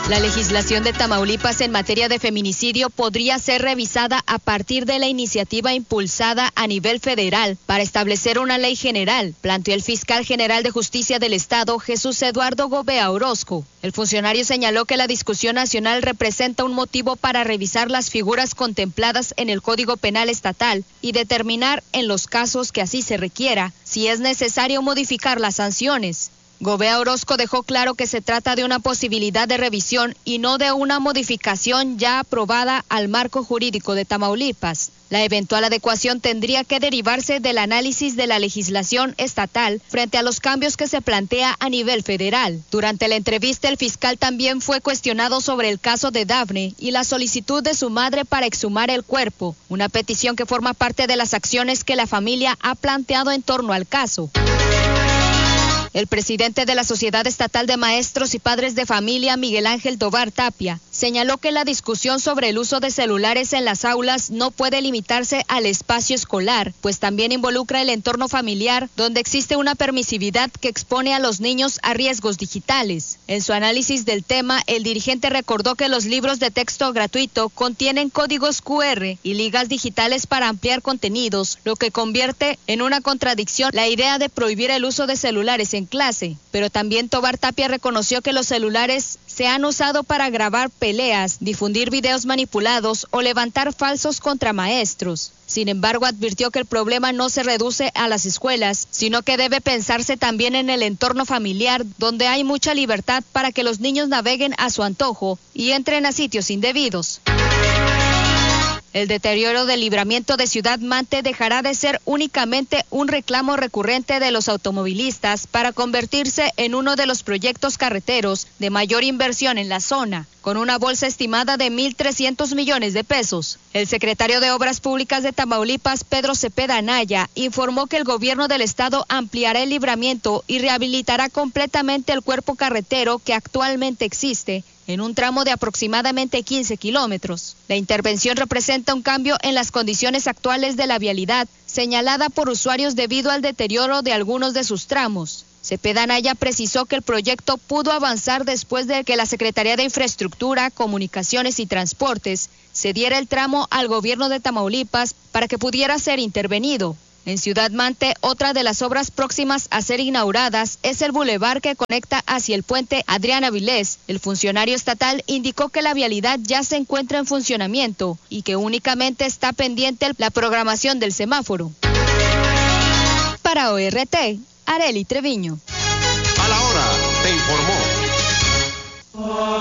La legislación de Tamaulipas en materia de feminicidio podría ser revisada a partir de la iniciativa impulsada a nivel federal para establecer una ley general, planteó el fiscal general de Justicia del Estado, Jesús Eduardo Gobea Orozco. El funcionario señaló que la discusión nacional representa un motivo para revisar las figuras contempladas en el Código Penal estatal y determinar, en los casos que así se requiera, si es necesario modificar las sanciones. Gobea Orozco dejó claro que se trata de una posibilidad de revisión y no de una modificación ya aprobada al marco jurídico de Tamaulipas. La eventual adecuación tendría que derivarse del análisis de la legislación estatal frente a los cambios que se plantea a nivel federal. Durante la entrevista, el fiscal también fue cuestionado sobre el caso de Dafne y la solicitud de su madre para exhumar el cuerpo, una petición que forma parte de las acciones que la familia ha planteado en torno al caso. El presidente de la Sociedad Estatal de Maestros y Padres de Familia, Miguel Ángel Tovar Tapia, señaló que la discusión sobre el uso de celulares en las aulas no puede limitarse al espacio escolar, pues también involucra el entorno familiar, donde existe una permisividad que expone a los niños a riesgos digitales. En su análisis del tema, el dirigente recordó que los libros de texto gratuito contienen códigos QR y ligas digitales para ampliar contenidos, lo que convierte en una contradicción la idea de prohibir el uso de celulares en clase. Pero también Tovar Tapia reconoció que los celulares se han usado para grabar peleas, difundir videos manipulados o levantar falsos contra maestros. Sin embargo, advirtió que el problema no se reduce a las escuelas, sino que debe pensarse también en el entorno familiar, donde hay mucha libertad para que los niños naveguen a su antojo y entren a sitios indebidos. El deterioro del libramiento de Ciudad Mante dejará de ser únicamente un reclamo recurrente de los automovilistas para convertirse en uno de los proyectos carreteros de mayor inversión en la zona, con una bolsa estimada de 1.300 millones de pesos. El secretario de Obras Públicas de Tamaulipas, Pedro Cepeda Anaya, informó que el gobierno del estado ampliará el libramiento y rehabilitará completamente el cuerpo carretero que actualmente existe, en un tramo de aproximadamente 15 kilómetros. La intervención representa un cambio en las condiciones actuales de la vialidad, señalada por usuarios debido al deterioro de algunos de sus tramos. Cepeda Anaya precisó que el proyecto pudo avanzar después de que la Secretaría de Infraestructura, Comunicaciones y Transportes cediera el tramo al gobierno de Tamaulipas para que pudiera ser intervenido. En Ciudad Mante, otra de las obras próximas a ser inauguradas es el bulevar que conecta hacia el puente Adrián Avilés. El funcionario estatal indicó que la vialidad ya se encuentra en funcionamiento y que únicamente está pendiente la programación del semáforo. Para ORT, Arely Treviño. A la hora, te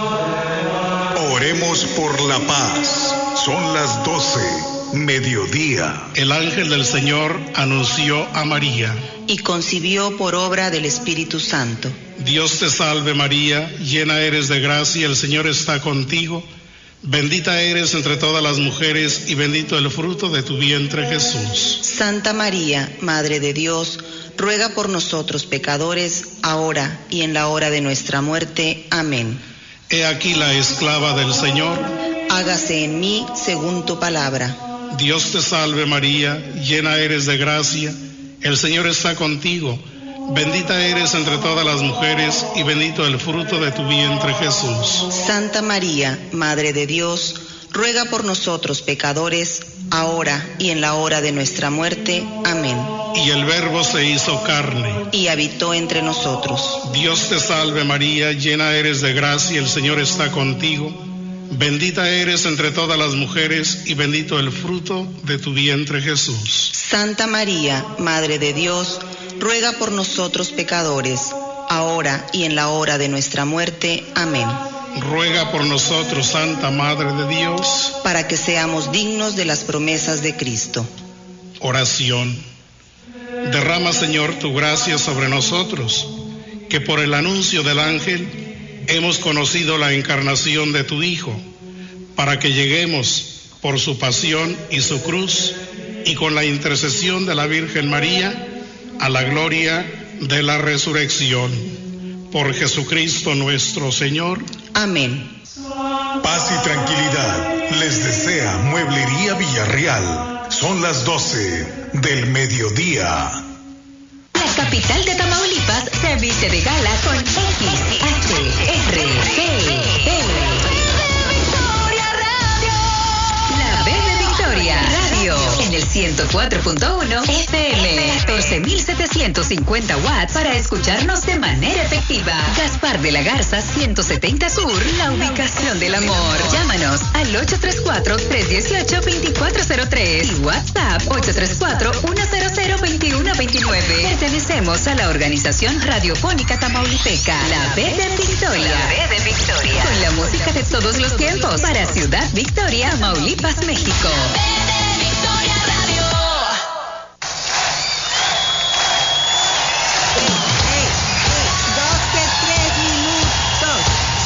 informó. Oremos por la paz. Son las 12. Mediodía. El ángel del Señor anunció a María. Y concibió por obra del Espíritu Santo. Dios te salve María, llena eres de gracia, el Señor está contigo. Bendita eres entre todas las mujeres y bendito el fruto de tu vientre Jesús. Santa María, Madre de Dios, ruega por nosotros pecadores, ahora y en la hora de nuestra muerte. Amén. He aquí la esclava del Señor. Hágase en mí según tu palabra. Dios te salve María, llena eres de gracia, el Señor está contigo. Bendita eres entre todas las mujeres y bendito el fruto de tu vientre Jesús. Santa María, Madre de Dios, ruega por nosotros pecadores, ahora y en la hora de nuestra muerte. Amén. Y el Verbo se hizo carne y habitó entre nosotros. Dios te salve María, llena eres de gracia, el Señor está contigo. Bendita eres entre todas las mujeres y bendito el fruto de tu vientre Jesús. Santa María, Madre de Dios, ruega por nosotros pecadores, ahora y en la hora de nuestra muerte. Amén. Ruega por nosotros, Santa Madre de Dios, para que seamos dignos de las promesas de Cristo. Oración. Derrama, Señor, tu gracia sobre nosotros, que por el anuncio del ángel hemos conocido la encarnación de tu Hijo, para que lleguemos por su pasión y su cruz, y con la intercesión de la Virgen María, a la gloria de la resurrección. Por Jesucristo nuestro Señor. Amén. Paz y tranquilidad les desea Mueblería Villarreal. Son las 12 del mediodía. La capital de Tamaulipas se viste de gala con XHRGB. 104.1 FM, 14.750 watts para escucharnos de manera efectiva. Gaspar de la Garza, 170 Sur, la ubicación del amor. Llámanos al 834-318-2403 y WhatsApp 834-100-2129. Pertenecemos a la organización radiofónica tamaulipeca, La B de Victoria. La B de Victoria. Con la música de todos los tiempos para Ciudad Victoria, Tamaulipas, México.